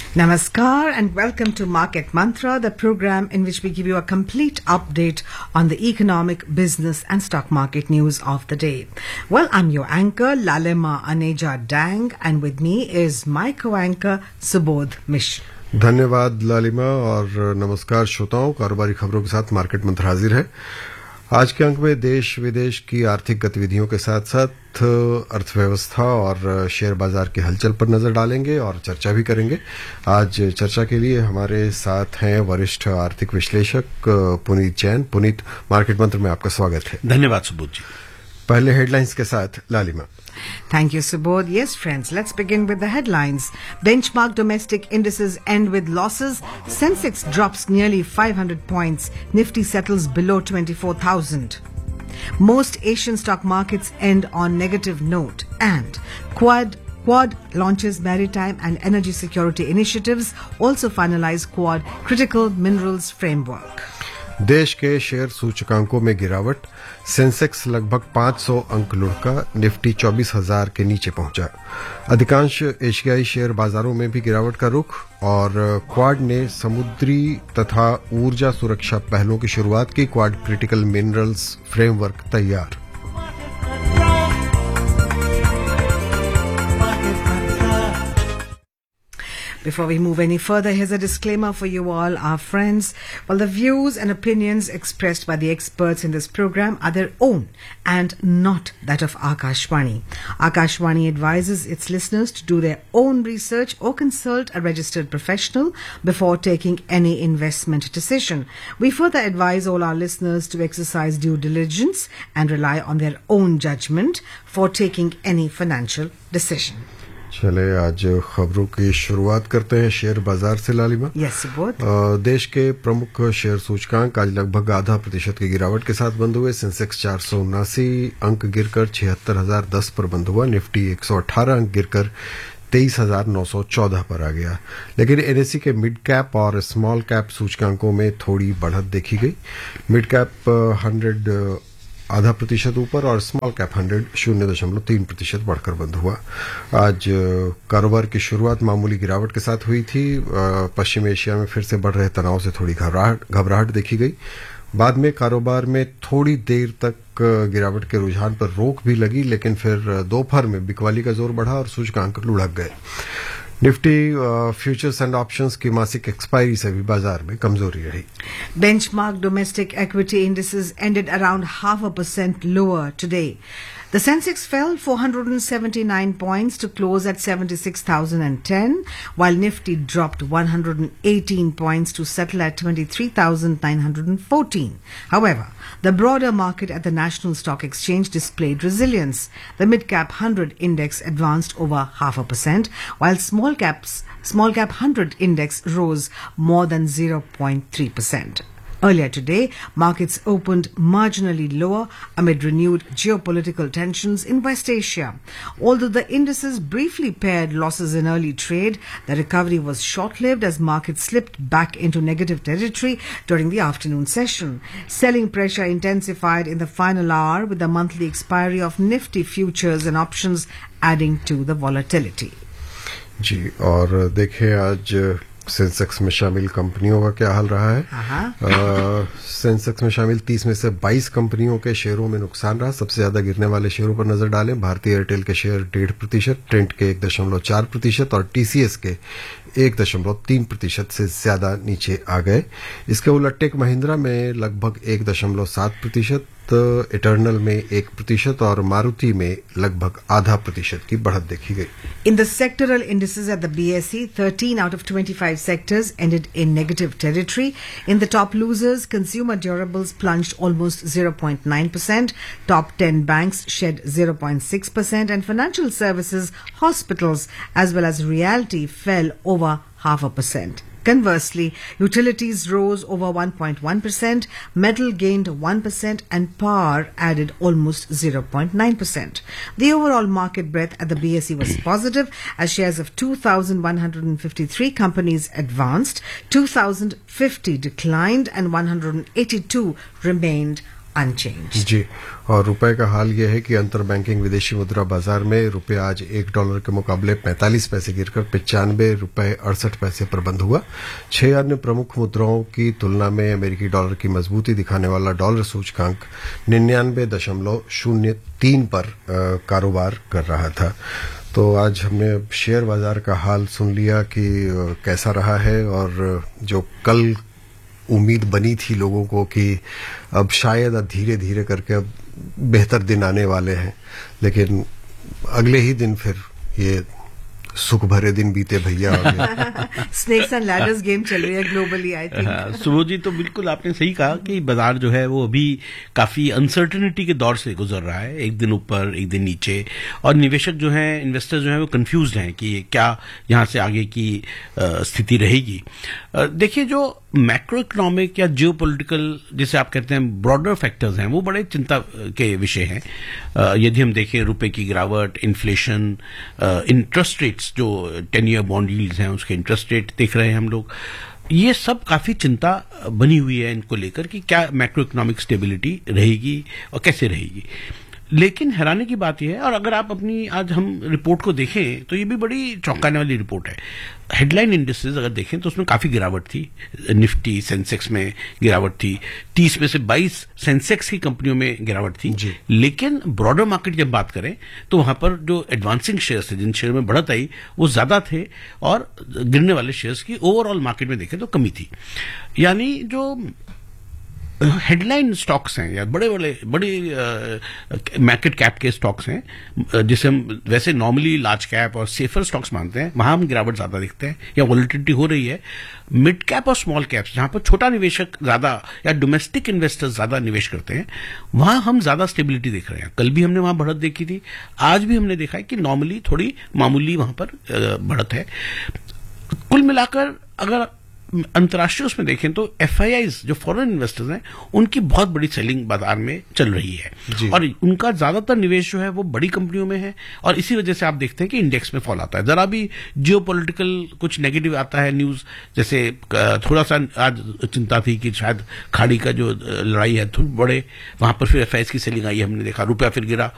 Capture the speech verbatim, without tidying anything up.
Namaskar and welcome to Market Mantra, the program in which we give you a complete update on the economic, business and stock market news of the day. Well, I'm your anchor, Lalema Aneja Dang, and with me is my co-anchor, Subodh Mishra. धन्यवाद लालिमा और नमस्कार श्रोताओं, कारोबारी खबरों के साथ market मंत्र हाजिर है। आज के अंक में देश विदेश की आर्थिक गतिविधियों के साथ साथ अर्थव्यवस्था और शेयर बाजार की हलचल पर नजर डालेंगे और चर्चा भी करेंगे। आज चर्चा के लिए हमारे साथ हैं वरिष्ठ आर्थिक विश्लेषक पुनीत जैन। पुनीत, मार्केट मंत्र में आपका स्वागत है। धन्यवाद सुबोध जी। पहले हेडलाइंस के साथ लालिमा। Thank you, Subodh. Yes, friends, let's begin with the headlines. Benchmark domestic indices end with losses. Sensex drops nearly five hundred points. Nifty settles below twenty-four thousand. Most Asian stock markets end on negative note. And Quad Quad launches maritime and energy security initiatives. Also finalize Quad critical minerals framework. देश के share सूचकांकों में गिरावट। Sensex लगभग पाँच सौ अंक लुढ़का, Nifty चौबीस हजार के नीचे पहुंचा। अधिकांश एशियाई शेयर बाजारों में भी गिरावट का रुख और क्वाड ने समुद्री तथा ऊर्जा सुरक्षा पहलों की शुरुआत की। क्वाड क्रिटिकल मिनरल्स फ्रेमवर्क तैयार। Before we move any further, here's a disclaimer for you all, our friends. Well, the views and opinions expressed by the experts in this program are their own and not that of Akashvani. Akashvani advises its listeners to do their own research or consult a registered professional before taking any investment decision. We further advise all our listeners to exercise due diligence and rely on their own judgment for taking any financial decision. चले आज खबरों की शुरुआत करते हैं share बाजार से लालिमा। Yes, Subodh. देश के प्रमुख शेयर सूचकांक आज लगभग आधा प्रतिशत की गिरावट के साथ बंद हुए। सेंसेक्स चार सौ उन्नासी अंक गिरकर छिहत्तर हजार दस पर बंद हुआ। निफ्टी एक सौ अठारह अंक गिरकर तेईस हजार नौ सौ चौदह पर आ गया। लेकिन एनएसई के मिड कैप और स्मॉल कैप सूचकांकों में थोड़ी बढ़त देखी गई। मिड कैप हंड्रेड आधा प्रतिशत ऊपर और स्मॉल कैप हंड्रेड शून्य दशमलव तीन प्रतिशत बढ़कर बंद हुआ। आज कारोबार की शुरुआत मामूली गिरावट के साथ हुई थी। पश्चिम एशिया में फिर से बढ़ रहे तनाव से थोड़ी घबराहट घबराहट देखी गई। बाद में कारोबार में थोड़ी देर तक गिरावट के रुझान पर रोक भी लगी, लेकिन फिर दोपहर में बिकवाली का जोर बढ़ा और सूचकांक लुढ़क गए। निफ्टी फ्यूचर्स एंड ऑप्शंस की मासिक एक्सपायरी से भी बाजार में कमजोरी रही। Benchmark domestic equity indices ended around half a percent lower today. The Sensex fell four hundred seventy-nine points to close at seventy-six thousand ten, while Nifty dropped one hundred eighteen points to settle at twenty-three thousand nine hundred fourteen. However, the broader market at the National Stock Exchange displayed resilience. The mid-cap one hundred index advanced over half a percent, while small caps small cap one hundred index rose more than zero point three percent. Earlier today, markets opened marginally lower amid renewed geopolitical tensions in West Asia. Although the indices briefly paired losses in early trade, the recovery was short-lived as markets slipped back into negative territory during the afternoon session. Selling pressure intensified in the final hour with the monthly expiry of Nifty futures and options adding to the volatility. जी, और देखें आज Sensex में शामिल कंपनियों का क्या हाल रहा है। आ, सेंसेक्स में शामिल तीस में से बाईस कंपनियों के शेयरों में नुकसान रहा। सबसे ज्यादा गिरने वाले शेयरों पर नजर डालें। भारतीय एयरटेल के शेयर डेढ़ प्रतिशत, ट्रेंट के एक दशमलव चार प्रतिशत और टीसीएस के एक दशमलव तीन प्रतिशत से ज्यादा नीचे आ गए। इसके उलट टेक महिंद्रा में लगभग एक दशमलव सात प्रतिशत, इटर्नल में एक प्रतिशत और मारुति में लगभग आधा प्रतिशत की बढ़त देखी गई। In the sectoral indices at the B S E, thirteen out of twenty-five sectors ended in negative territory. In the top losers, consumer durables plunged almost zero point nine percent, top ten banks shed zero point six percent, and financial services, hospitals, as well as realty fell over half a percent. Conversely, utilities rose over one point one percent, metal gained one percent, and power added almost zero point nine percent. The overall market breadth at the B S E was positive as shares of two thousand one hundred fifty-three companies advanced, two thousand fifty declined, and one hundred eighty-two remained unchanged. जी, और रुपए का हाल यह है कि अंतर banking विदेशी मुद्रा बाजार में रुपए आज एक डॉलर के मुकाबले पैंतालीस पैसे गिरकर पचानवे रुपए अड़सठ पैसे पर बंद हुआ। छह अन्य प्रमुख मुद्राओं की तुलना में अमेरिकी डॉलर की मजबूती दिखाने वाला डॉलर सूचकांक निन्यानवे दशमलव शून्य तीन पर आ, कारोबार कर रहा था। तो आज हमने शेयर बाजार का हाल सुन लिया कि कैसा रहा है, और जो कल उम्मीद बनी थी लोगों को कि अब शायद अब धीरे धीरे करके अब बेहतर दिन आने वाले हैं, लेकिन अगले ही दिन फिर ये सुख भरे दिन बीते भैया। स्नेक्स एंड लैडर्स गेम चल रही है ग्लोबली, आई थिंक। सुबोध जी, तो बिल्कुल आपने सही कहा कि बाजार जो है वो अभी काफी अनसर्टेनिटी के दौर से गुजर रहा है, एक दिन ऊपर एक दिन नीचे, और निवेशक जो हैं, इन्वेस्टर जो हैं, वो कंफ्यूज्ड हैं कि क्या यहां से आगे की स्थिति रहेगी। देखिए, जो मैक्रो इकोनॉमिक या जियो पोलिटिकल जिसे आप कहते हैं ब्रॉडर फैक्टर्स हैं, वो बड़े चिंता के विषय हैं। यदि हम देखें रुपए की गिरावट, इन्फ्लेशन, इंटरेस्ट रेट्स जो टेन ईयर बॉन्ड यील्ड्स हैं उसके इंटरेस्ट रेट देख रहे हैं हम लोग, ये सब काफी चिंता बनी हुई है इनको लेकर कि क्या मैक्रो इकोनॉमिक स्टेबिलिटी रहेगी और कैसे रहेगी। लेकिन हैरानी की बात यह है, और अगर आप अपनी आज हम रिपोर्ट को देखें तो ये भी बड़ी चौंकाने वाली रिपोर्ट है। हेडलाइन इंडेक्सेस अगर देखें तो उसमें काफी गिरावट थी। निफ्टी, सेंसेक्स में गिरावट थी, तीस में से बाईस सेंसेक्स की कंपनियों में गिरावट थी। लेकिन ब्रॉडर मार्केट जब बात करें तो वहां पर जो एडवांसिंग शेयर्स थे, जिन शेयर में बढ़त आई, वो ज्यादा थे, और गिरने वाले शेयर्स की ओवरऑल मार्केट में देखें तो कमी थी। यानी जो हेडलाइन स्टॉक्स हैं या बड़े बड़े बड़े मार्केट कैप के स्टॉक्स हैं, जिसे हम वैसे नॉर्मली लार्ज कैप और सेफर स्टॉक्स मानते हैं, वहां हम गिरावट ज्यादा दिखते हैं या वॉलेटिलिटी हो रही है। मिड कैप और स्मॉल कैप्स, जहां पर छोटा निवेशक ज्यादा या डोमेस्टिक इन्वेस्टर्स ज्यादा निवेश करते हैं, वहां हम ज्यादा स्टेबिलिटी देख रहे हैं। कल भी हमने वहां बढ़त देखी थी, आज भी हमने देखा है कि नॉर्मली थोड़ी मामूली वहां पर बढ़त है। कुल मिलाकर अगर अंतर्राष्ट्रीय उसमें देखें तो एफआईआईज जो फॉरेन इन्वेस्टर्स हैं, उनकी बहुत बड़ी सेलिंग बाजार में चल रही है, और उनका ज्यादातर निवेश जो है वो बड़ी कंपनियों में है, और इसी वजह से आप देखते हैं कि इंडेक्स में फॉल आता है। जरा भी जियो पॉलिटिकल कुछ नेगेटिव आता है न्यूज, जैसे थोड़ा सा आज चिंता थी कि शायद खाड़ी का जो लड़ाई है थोड़ी बड़े, वहां पर फिर एफआईआईज की सेलिंग आई, हमने देखा रुपया फिर गिरा,